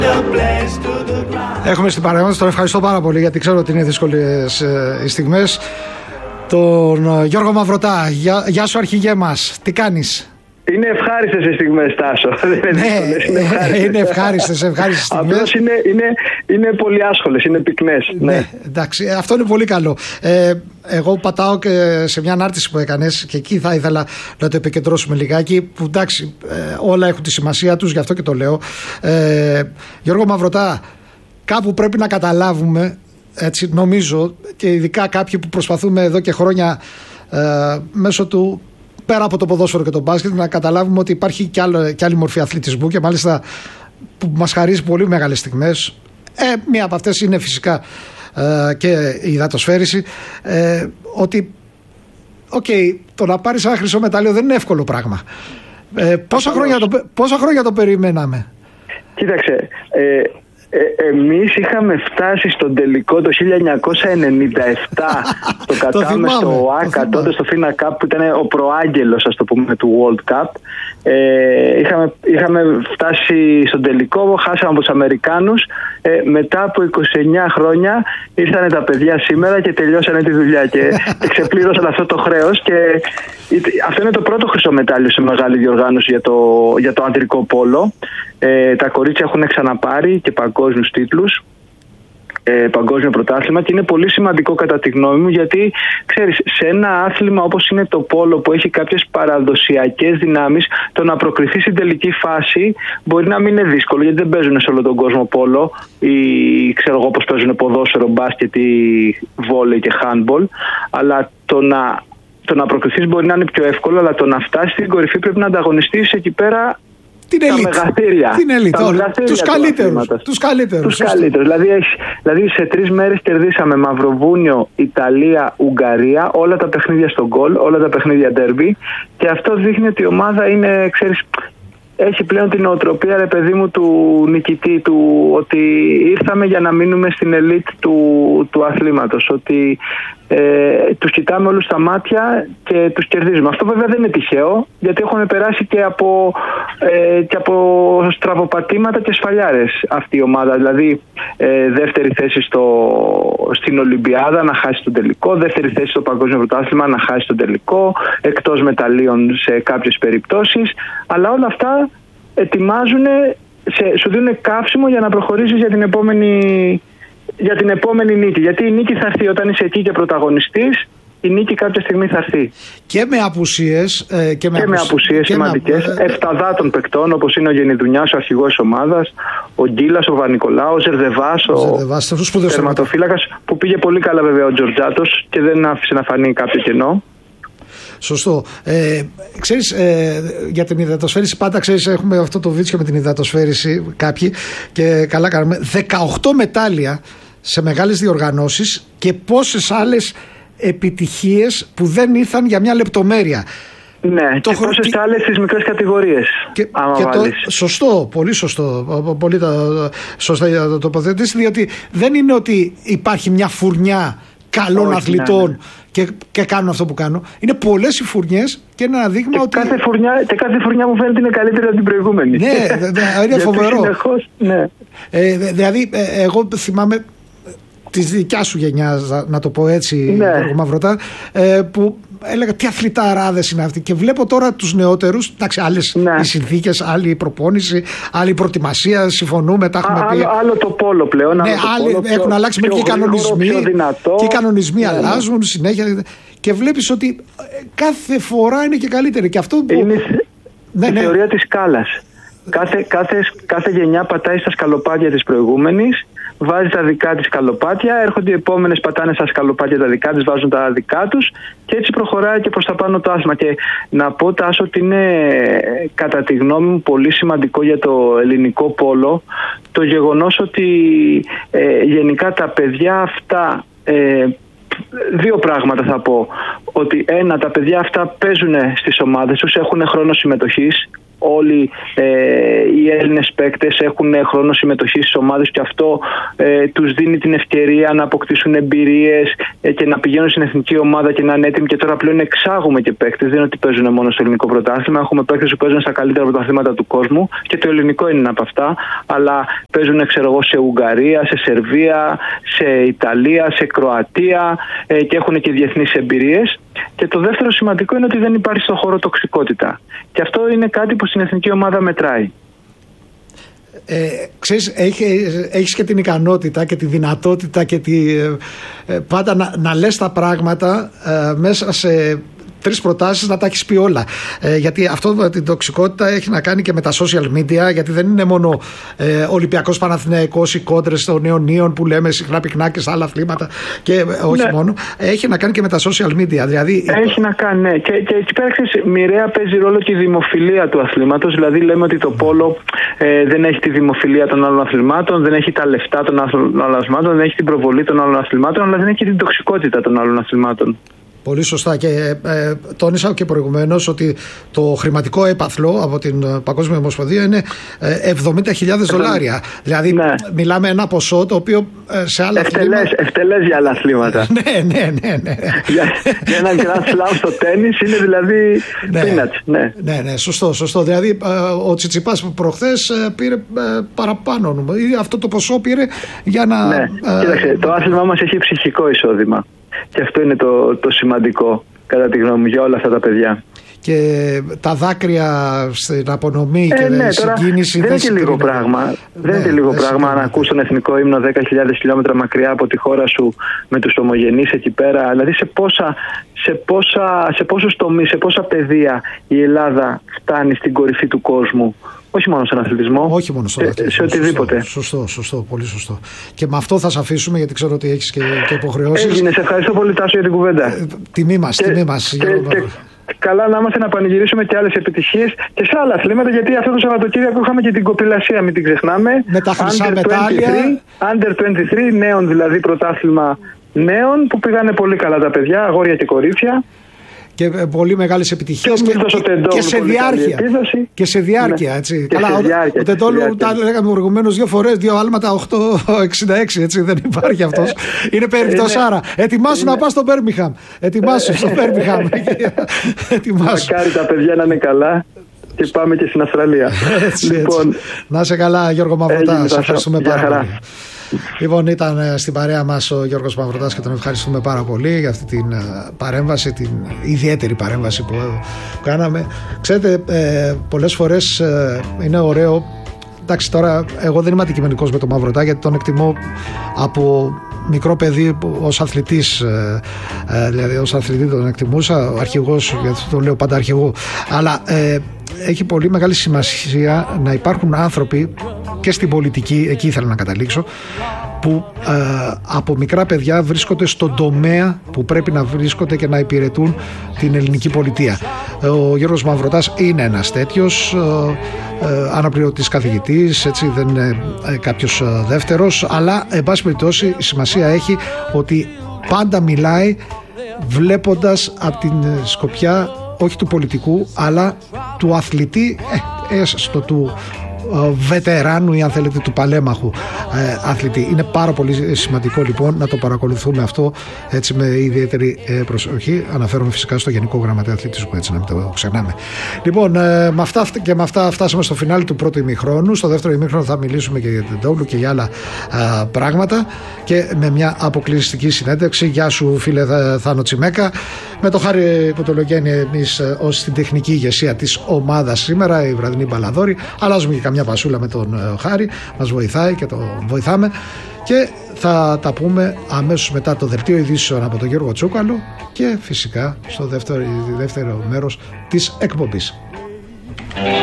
Έχουμε στην παρέα μας, τον ευχαριστώ πάρα πολύ γιατί ξέρω ότι είναι δύσκολες οι στιγμές, τον Γιώργο Μαυρωτά. Γεια σου αρχηγέ μας, τι κάνεις? Είναι ευχάριστες οι στιγμές, Τάσο. Είναι ευχάριστες στιγμές. Απλώς είναι πολύ άσχολες, είναι πυκνές. Ναι, εντάξει, αυτό είναι πολύ καλό. Εγώ πατάω και σε μια ανάρτηση που έκανες και εκεί θα ήθελα να το επικεντρώσουμε λιγάκι, που εντάξει, όλα έχουν τη σημασία τους, γι' αυτό και το λέω. Γιώργο Μαυρωτά, κάπου πρέπει να καταλάβουμε, έτσι νομίζω, και ειδικά κάποιοι που προσπαθούμε εδώ και χρόνια μέσω του, πέρα από το ποδόσφαιρο και το μπάσκετ, να καταλάβουμε ότι υπάρχει και άλλη μορφή αθλητισμού και μάλιστα που μας χαρίζει πολύ μεγάλες στιγμές. Μία από αυτές είναι φυσικά και η υδατοσφαίριση. Ότι το να πάρεις ένα χρυσό μετάλλιο δεν είναι εύκολο πράγμα. Πόσα χρόνια το περιμέναμε? Κοίταξε, εμείς είχαμε φτάσει στον τελικό το 1997 στο Κατάμε, στο ΆΚΑ, τότε στο Φίνα Cup, που ήταν ο προάγγελος, ας το πούμε, του World Cup. Είχαμε φτάσει στον τελικό, χάσαμε από τους Αμερικάνους. Μετά από 29 χρόνια ήρθαν τα παιδιά σήμερα και τελειώσανε τη δουλειά και ξεπλήρωσαν αυτό το χρέος. Και αυτό είναι το πρώτο χρυσό μετάλλιο σε μεγάλη διοργάνωση για το αντρικό πόλο. Τα κορίτσια έχουν ξαναπάρει και παγκόσμιους τίτλους, παγκόσμιο πρωτάθλημα, και είναι πολύ σημαντικό κατά τη γνώμη μου, γιατί ξέρεις, σε ένα άθλημα όπως είναι το πόλο, που έχει κάποιες παραδοσιακές δυνάμεις, το να προκριθεί στην τελική φάση μπορεί να μην είναι δύσκολο, γιατί δεν παίζουν σε όλο τον κόσμο πόλο ή ξέρω εγώ πώς παίζουν ποδόσφαιρο, μπάσκετ ή βόλεϊ και handball, αλλά το να προκριθείς μπορεί να είναι πιο εύκολο, αλλά το να φτάσεις στην κορυφή πρέπει να ανταγωνιστείς εκεί πέρα τα μεγαθύρια. Τους καλύτερους. Δηλαδή σε 3 μέρες κερδίσαμε Μαυροβούνιο, Ιταλία, Ουγγαρία, όλα τα παιχνίδια στο γκολ, όλα τα παιχνίδια ντέρμπι, και αυτό δείχνει ότι η ομάδα είναι, ξέρεις, έχει πλέον την νοοτροπία, ρε παιδί μου, του νικητή, ότι ήρθαμε για να μείνουμε στην ελίτ του αθλήματος, ότι τους κοιτάμε όλους στα μάτια και τους κερδίζουμε. Αυτό βέβαια δεν είναι τυχαίο, γιατί έχουν περάσει και από στραβοπατήματα και σφαλιάρες αυτή η ομάδα. Δηλαδή δεύτερη θέση στην Ολυμπιάδα, να χάσει τον τελικό, δεύτερη θέση στο Παγκόσμιο Πρωτάθλημα, να χάσει τον τελικό, εκτός μεταλλίων σε κάποιες περιπτώσεις, αλλά όλα αυτά ετοιμάζουν, σου δίνουν καύσιμο για να προχωρήσεις για την επόμενη νίκη. Γιατί η νίκη θα έρθει όταν είσαι εκεί και πρωταγωνιστής. Η νίκη κάποια στιγμή θα έρθει. Και με απουσίες. Και με απουσίες σημαντικές. Εφταδάτων παικτών, όπως είναι ο Γενιδουνιάς, ο αρχηγός της ομάδας, ο Γκίλας, ο Βανικολάου, ο Ζερδεβάς, ο τερματοφύλακας, που πήγε πολύ καλά βέβαια ο Τζορτζάτος και δεν άφησε να φανεί κάποιο κενό. Σωστό. Ξέρεις, για την υδατοσφαίριση, πάντα ξέρεις, έχουμε αυτό το βίτσιο με την υδατοσφαίριση κάποιοι, και καλά κάνουμε. 18 μετάλλια σε μεγάλες διοργανώσεις και πόσες άλλες επιτυχίες που δεν ήρθαν για μια λεπτομέρεια. Ναι, και πόσες άλλες στις μικρές κατηγορίες. Σωστό, πολύ σωστό. Πολύ σωστά τοποθετήσει, διότι δεν είναι ότι υπάρχει μια φουρνιά καλών αθλητών και κάνουν αυτό που κάνουν. Είναι πολλές οι φουρνιές και ένα δείγμα ότι. Κάθε φουρνιά μου φαίνεται είναι καλύτερη από την προηγούμενη. Ναι, είναι φοβερό. Συνεχώς, ναι. Δηλαδή, εγώ θυμάμαι της δικιάς σου γενιάς, να το πω έτσι, Γιώργο Μαυρωτά, που έλεγα τι αθληταράδες είναι αυτοί, και βλέπω τώρα τους νεότερους, εντάξει, άλλες οι συνθήκες, άλλη η προπόνηση, άλλη η προετοιμασία, συμφωνούμε, τα έχουμε πει. Άλλο το πόλο πλέον. Ναι, έχουν αλλάξει μερικοί κανονισμοί, και οι κανονισμοί αλλάζουν συνέχεια, και βλέπεις ότι κάθε φορά είναι και καλύτερη. Και αυτό είναι η θεωρία της σκάλας. Κάθε γενιά πατάει στα σκαλοπάτια της προηγούμενης, βάζει τα δικά της σκαλοπάτια, έρχονται οι επόμενες, πατάνε στα σκαλοπάτια τα δικά της, βάζουν τα δικά τους, και έτσι προχωράει και προς τα πάνω το άθλημα. Και να πω, Τάσο, ότι είναι κατά τη γνώμη μου πολύ σημαντικό για το ελληνικό πόλο το γεγονός ότι γενικά τα παιδιά αυτά, δύο πράγματα θα πω. Ότι ένα, τα παιδιά αυτά παίζουν στις ομάδες τους, έχουν χρόνο συμμετοχής. όλοι οι Έλληνες παίκτες έχουν χρόνο συμμετοχής στις ομάδες και αυτό τους δίνει την ευκαιρία να αποκτήσουν εμπειρίες και να πηγαίνουν στην εθνική ομάδα και να είναι έτοιμοι. Και τώρα πλέον εξάγουμε και παίκτες. Δεν είναι ότι παίζουν μόνο στο ελληνικό πρωτάθλημα. Έχουμε παίκτες που παίζουν στα καλύτερα πρωταθλήματα του κόσμου και το ελληνικό είναι ένα από αυτά. Αλλά παίζουν, σε Ουγγαρία, σε Σερβία, σε Ιταλία, σε Κροατία και έχουν και διεθνείς εμπειρίες. Και το δεύτερο σημαντικό είναι ότι δεν υπάρχει στον χώρο τοξικότητα. Και αυτό είναι κάτι που στην εθνική ομάδα μετράει. Ξέρεις, έχεις και την ικανότητα και τη δυνατότητα και πάντα να λες τα πράγματα μέσα σε 3 προτάσεις να τα έχεις πει όλα. Γιατί αυτό με την τοξικότητα έχει να κάνει και με τα social media, γιατί δεν είναι μόνο Ολυμπιακός Παναθηναϊκός, οι κόντρες των Ιωνίων που λέμε συχνά πυκνά και στα άλλα αθλήματα και όχι μόνο. Έχει να κάνει και με τα social media. Δηλαδή... Έχει να κάνει, ναι. Και εκεί πέρα μοιραία παίζει ρόλο και η δημοφιλία του αθλήματος. Δηλαδή λέμε ότι το πόλο δεν έχει τη δημοφιλία των άλλων αθλημάτων, δεν έχει τα λεφτά των άλλων αθλημάτων, δεν έχει την προβολή των άλλων αθλημάτων, αλλά δεν έχει την τοξικότητα των άλλων αθλημάτων. Πολύ σωστά και τόνισα και προηγουμένως ότι το χρηματικό έπαθλο από την Παγκόσμια Ομοσπονδία είναι $70,000. Δηλαδή μιλάμε ένα ποσό το οποίο σε άλλα αθλήματα... Ευτελές για άλλα αθλήματα. Ναι. Για έναν Grand Slam στο τένις είναι δηλαδή peanuts. Ναι, σωστό. Δηλαδή ο Τσιτσιπάς προχθές πήρε παραπάνω. Αυτό το ποσό πήρε για να... Ναι, κοίταξε, το άθλημά μας έχει ψυχικό εισόδημα. Και αυτό είναι το σημαντικό, κατά τη γνώμη μου, για όλα αυτά τα παιδιά. Και τα δάκρυα στην απονομή και η συγκίνηση. Δεν είναι και λίγο πράγμα. Δεν είναι και λίγο πράγμα να ακούς τον εθνικό ύμνο 10.000 χιλιόμετρα μακριά από τη χώρα σου με τους ομογενείς εκεί πέρα. Δηλαδή σε πόσους τομείς, σε πόσα πεδία η Ελλάδα φτάνει στην κορυφή του κόσμου. Όχι μόνο στον αθλητισμό. Όχι μόνο στον αθλητισμό. Σε οτιδήποτε. Σωστό, πολύ σωστό. Και με αυτό θα σε αφήσουμε, γιατί ξέρω ότι έχεις και υποχρεώσεις. Έγινε, σε ευχαριστώ πολύ, Τάσο, για την κουβέντα. Τιμή μας. Καλά να είμαστε να πανηγυρίσουμε και άλλες επιτυχίες και σε άλλα αθλήματα, γιατί αυτό το Σαββατοκύριακο είχαμε και την κοπηλασία, μην την ξεχνάμε. Με τα χρυσά μετάλλια. Under 23, νέων δηλαδή, πρωτάθλημα νέων, που πήγανε πολύ καλά τα παιδιά, αγόρια και κορίτσια. Και πολύ μεγάλες επιτυχίες και σε διάρκεια. Έτσι. Καλά, ο Τεντόλου τα λέγαμε προηγουμένως 2 φορές, 2 άλματα, 8,66, έτσι, δεν υπάρχει αυτός. Είναι περίπτωση άρα. Ετοιμάσου να πας στο Μπέρμιχαμ. Μακάρι τα παιδιά να είναι καλά και πάμε και στην Αυστραλία. Λοιπόν, να είσαι καλά, Γιώργο Μαυρωτά. Σε ευχαριστούμε πάρα πολύ. Λοιπόν, ήταν στην παρέα μας ο Γιώργος Μαυροτάς και τον ευχαριστούμε πάρα πολύ για αυτή την παρέμβαση, την ιδιαίτερη παρέμβαση που κάναμε. Ξέρετε, πολλές φορές είναι ωραίο. Εντάξει, τώρα εγώ δεν είμαι αντικειμενικός με τον Μαυροτά, γιατί τον εκτιμώ από μικρό παιδί ως αθλητής, δηλαδή ως αθλητή τον εκτιμούσα, αρχηγός, γιατί το λέω πάντα αρχηγό, αλλά έχει πολύ μεγάλη σημασία να υπάρχουν άνθρωποι και στην πολιτική, εκεί ήθελα να καταλήξω, που από μικρά παιδιά βρίσκονται στον τομέα που πρέπει να βρίσκονται και να υπηρετούν την ελληνική πολιτεία. Ο Γιώργος Μαυροτάς είναι ένας τέτοιος, αναπληρωτής καθηγητής, έτσι, δεν είναι κάποιος δεύτερος, αλλά εν πάση περιπτώσει η σημασία έχει ότι πάντα μιλάει βλέποντας από την σκοπιά όχι του πολιτικού αλλά του αθλητή, έστω του βετεράνου ή αν θέλετε του παλέμαχου αθλητή. Είναι πάρα πολύ σημαντικό λοιπόν να το παρακολουθούμε αυτό, έτσι, με ιδιαίτερη προσοχή. Αναφέρομαι φυσικά στο Γενικό Γραμματέα Αθλητισμού, έτσι, να μην το ξεχνάμε. Λοιπόν, με αυτά φτάσαμε στο φινάλι του πρώτου ημιχρόνου. Στο δεύτερο ημιχρόνο θα μιλήσουμε και για την Τεντόλου και για άλλα πράγματα, και με μια αποκλειστική συνέντευξη. Γεια σου, φίλε Θάνο Τσιμέκα. Με το Χάρη Κουτολογέννη, εμείς ως την τεχνική ηγεσία της ομάδας σήμερα, η βραδινή μπαλαδόρη. Αλλάζουμε και καμιά πασούλα με τον Χάρη, μας βοηθάει και τον βοηθάμε, και θα τα πούμε αμέσως μετά το δελτίο ειδήσεων από τον Γιώργο Τσούκαλο και φυσικά στο δεύτερο μέρος της εκπομπής.